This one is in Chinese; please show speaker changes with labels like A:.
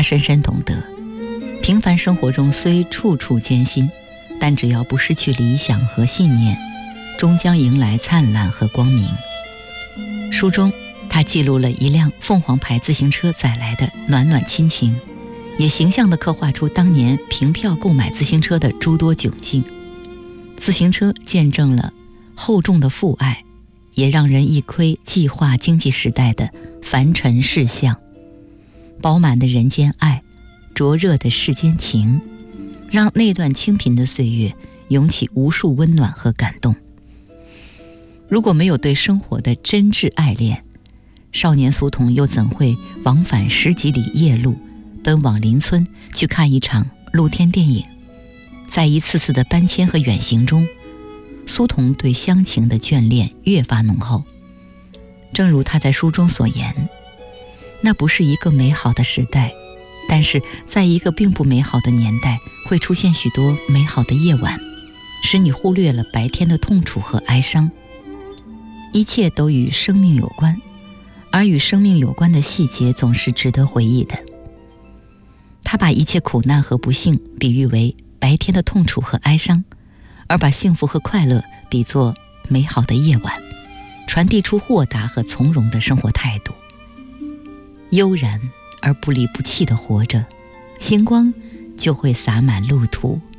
A: 深深懂得，平凡生活中虽处处艰辛，但只要不失去理想和信念，终将迎来灿烂和光明。书中他记录了一辆凤凰牌自行车载来的暖暖亲情，也形象地刻画出当年凭票购买自行车的诸多窘境。自行车见证了厚重的父爱，也让人一窥计划经济时代的凡尘世相。饱满的人间爱，灼热的世间情，让那段清贫的岁月涌起无数温暖和感动。如果没有对生活的真挚爱恋，少年苏童又怎会往返10几里夜路，奔往邻村去看一场露天电影？在一次次的搬迁和远行中，苏童对乡情的眷恋越发浓厚。正如他在书中所言，那不是一个美好的时代，但是在一个并不美好的年代，会出现许多美好的夜晚，使你忽略了白天的痛楚和哀伤。一切都与生命有关，而与生命有关的细节总是值得回忆的。他把一切苦难和不幸比喻为白天的痛楚和哀伤，而把幸福和快乐比作美好的夜晚，传递出豁达和从容的生活态度。悠然而不离不弃地活着，星光就会洒满路途。